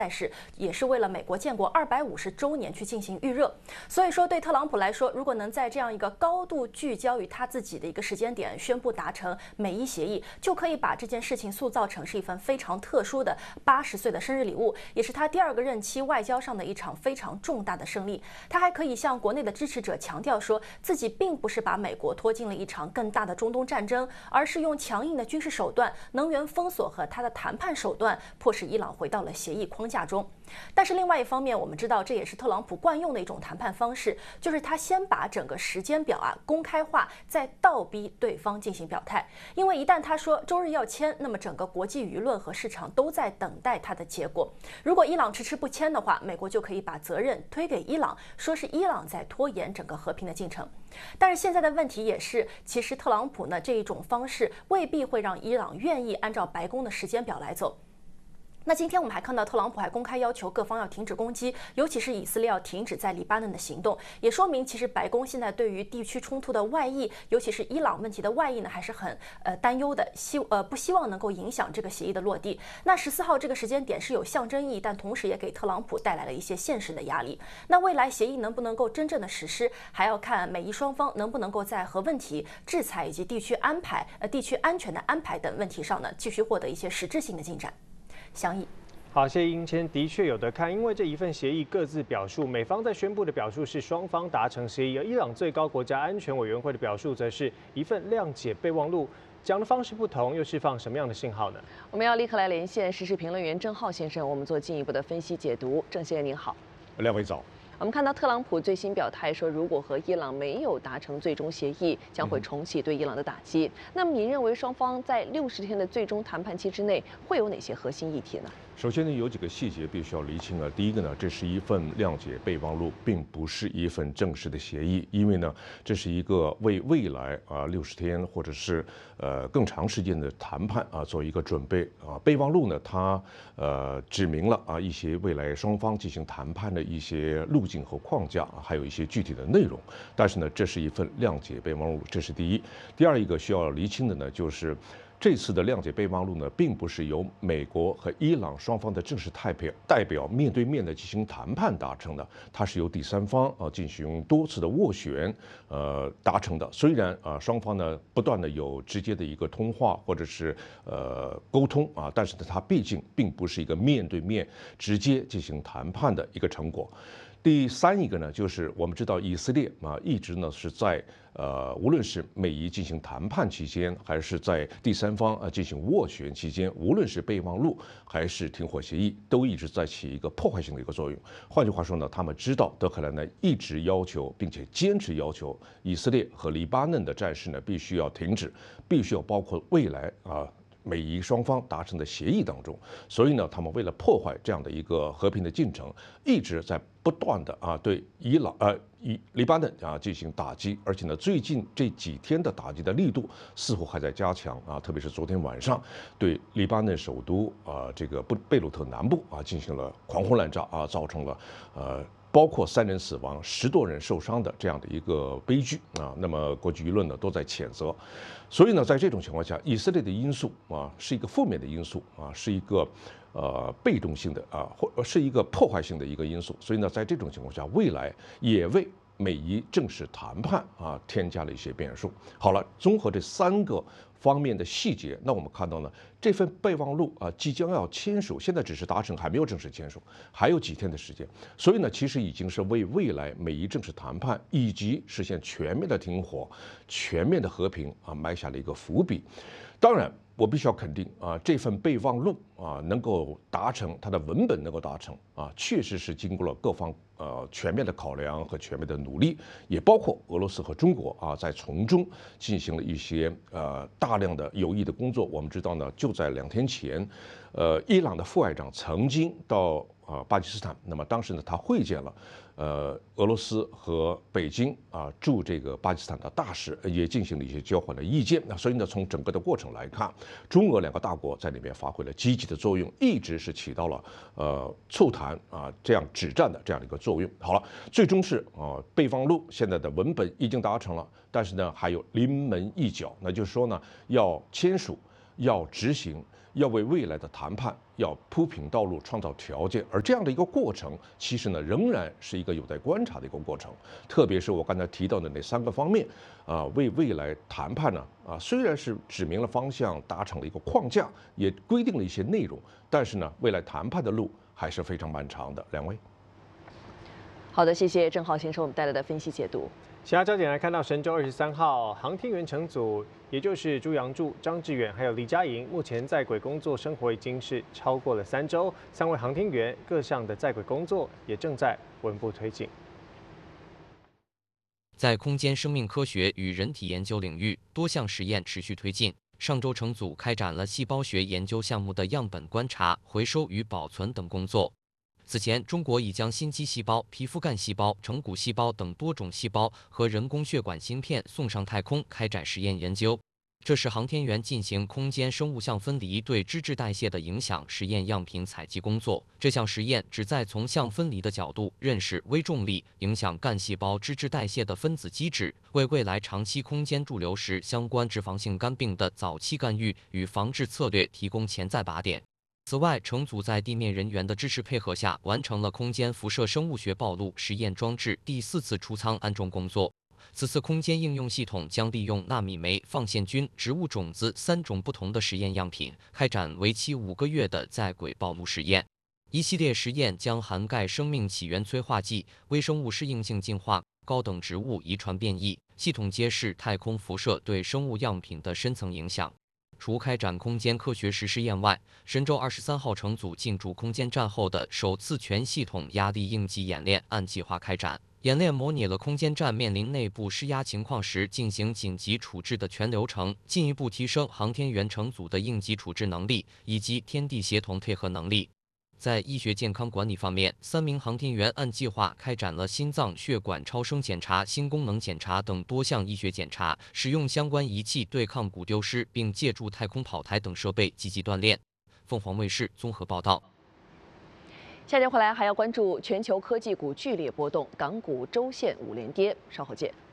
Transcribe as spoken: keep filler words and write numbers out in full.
赛事也是为了美国建国二百五十周年去进行预热，所以说对特朗普来说，如果能在这样一个高度聚焦于他自己的一个时间点宣布达成美伊协议，就可以把这件事情塑造成是一份非常特殊的八十岁的生日礼物，也是他第二个任期外交上的一场非常重大的胜利。他还可以向国内的支持者强调说，自己并不是把美国拖进了一场更大的中东战争，而是用强硬的军事手段、能源封锁和他的谈判手段，迫使伊朗回到了协议框架架中。但是另外一方面，我们知道这也是特朗普惯用的一种谈判方式，就是他先把整个时间表啊公开化，再倒逼对方进行表态。因为一旦他说周日要签，那么整个国际舆论和市场都在等待他的结果。如果伊朗迟迟不签的话，美国就可以把责任推给伊朗，说是伊朗在拖延整个和平的进程。但是现在的问题也是，其实特朗普呢这一种方式未必会让伊朗愿意按照白宫的时间表来走。那今天我们还看到特朗普还公开要求各方要停止攻击，尤其是以色列要停止在黎巴嫩的行动，也说明其实白宫现在对于地区冲突的外溢，尤其是伊朗问题的外溢呢，还是很呃担忧的，希呃不希望能够影响这个协议的落地。那十四号这个时间点是有象征意义，但同时也给特朗普带来了一些现实的压力。那未来协议能不能够真正的实施，还要看美伊双方能不能够在核问题、制裁以及地区安排、呃地区安全的安排等问题上呢，继续获得一些实质性的进展。详议。 好，谢谢英谦，的确有得看，因为这一份协议各自表述，美方在宣布的表述是双方达成协议，而伊朗最高国家安全委员会的表述则是一份谅解备忘录。讲的方式不同，又释放什么样的信号呢？ 我们要立刻来连线时事评论员郑浩先生，我们做进一步的分析解读。郑先生您好， 两位早。 我们看到特朗普最新表态说，如果和伊朗没有达成最终协议，将会重启对伊朗的打击。嗯、那么，您认为双方在六十天的最终谈判期之内会有哪些核心议题呢？ 首先呢，有几个细节必须要厘清啊。第一个呢，这是一份谅解备忘录，并不是一份正式的协议，因为呢，这是一个为未来啊六十天或者是呃更长时间的谈判啊做一个准备啊。备忘录呢，它呃指明了啊一些未来双方进行谈判的一些路径和框架，还有一些具体的内容。但是呢，这是一份谅解备忘录，这是第一。第二一个需要厘清的呢，就是这次的谅解备忘录呢，并不是由美国和伊朗双方的正式代表代表面对面的进行谈判达成的，它是由第三方啊进行多次的斡旋，呃达成的。虽然啊双方呢不断的有直接的一个通话或者是呃沟通啊，但是呢它毕竟并不是一个面对面直接进行谈判的一个成果。第三一个呢，就是我们知道以色列啊一直呢是在呃无论是美伊进行谈判期间，还是在第三方啊进行斡旋期间，无论是备忘录还是停火协议，都一直在起一个破坏性的一个作用。换句话说呢，他们知道德黑兰呢一直要求并且坚持要求以色列和黎巴嫩的战事呢必须要停止，必须要包括未来啊。美伊双方达成的协议当中，所以呢，他们为了破坏这样的一个和平的进程，一直在不断的啊对伊朗呃以黎巴嫩啊进行打击，而且呢，最近这几天的打击的力度似乎还在加强啊，特别是昨天晚上对黎巴嫩首都啊这个贝贝鲁特南部啊进行了狂轰滥炸啊，造成了呃。包括三人死亡、十多人受伤的这样的一个悲剧啊，那么国际舆论呢都在谴责，所以呢，在这种情况下，以色列的因素啊是一个负面的因素啊，是一个呃被动性的啊，或是一个破坏性的一个因素，所以呢，在这种情况下，未来也为美伊正式谈判啊添加了一些变数。好了，综合这三个方面的细节，那我们看到呢，这份备忘录啊即将要签署，现在只是达成，还没有正式签署，还有几天的时间，所以呢，其实已经是为未来美伊正式谈判以及实现全面的停火、全面的和平啊埋下了一个伏笔。当然，我必须要肯定啊，这份备忘录啊能够达成，它的文本能够达成啊，确实是经过了各方呃全面的考量和全面的努力，也包括俄罗斯和中国啊在从中进行了一些呃大量的有益的工作。我们知道呢，就在两天前，呃，伊朗的副外长曾经到啊巴基斯坦，那么当时呢，他会见了呃俄罗斯和北京啊驻这个巴基斯坦的大使，也进行了一些交换的意见。那所以呢，从整个的过程来看，中俄两个大国在里面发挥了积极的作用，一直是起到了呃促谈啊这样止战的这样的一个作用。好了，最终是啊备忘录现在的文本已经达成了，但是呢还有临门一脚，那就是说呢要签署、要执行、 要为未来的谈判要铺平道路、创造条件，而这样的一个过程，其实呢仍然是一个有待观察的一个过程。特别是我刚才提到的那三个方面，啊，为未来谈判呢，啊，虽然是指明了方向、达成了一个框架，也规定了一些内容，但是呢，未来谈判的路还是非常漫长的。两位， 好的，谢谢郑浩先生我们带来的分析解读。 其他焦点来看到，神舟二十三号航天员乘组，也就是朱杨柱、张志远还有李佳莹，目前在轨工作生活已经是超过了三周。三位航天员各项的在轨工作也正在稳步推进。 在空间生命科学与人体研究领域，多项实验持续推进。上周乘组开展了细胞学研究项目的样本观察、回收与保存等工作。此前，中国已将心肌细胞、皮肤干细胞、成骨细胞等多种细胞和人工血管芯片送上太空，开展实验研究。这是航天员进行空间生物相分离对脂质代谢的影响实验样品采集工作。这项实验旨在从相分离的角度认识微重力影响干细胞脂质代谢的分子机制，为未来长期空间驻留时相关脂肪性肝病的早期干预与防治策略提供潜在靶点。此外，乘组在地面人员的支持配合下，完成了空间辐射生物学暴露实验装置第四次出舱安装工作。此次空间应用系统将利用纳米酶、放线菌、植物种子三种不同的实验样品，开展为期五个月的在轨暴露实验。一系列实验将涵盖生命起源催化剂、微生物适应性进化、高等植物遗传变异，系统揭示太空辐射对生物样品的深层影响。除开展空间科学实试验外，神舟二十三号乘组进驻空间站后的首次全系统压力应急演练按计划开展。演练模拟了空间站面临内部施压情况时进行紧急处置的全流程，进一步提升航天员乘组的应急处置能力以及天地协同配合能力。在医学健康管理方面，三名航天员按计划开展了心脏、血管超声检查、心功能检查等多项医学检查，使用相关仪器对抗骨丢失，并借助太空跑台等设备积极锻炼。凤凰卫视综合报道。 下节回来还要关注全球科技股剧烈波动，港股周线五连跌，稍后见。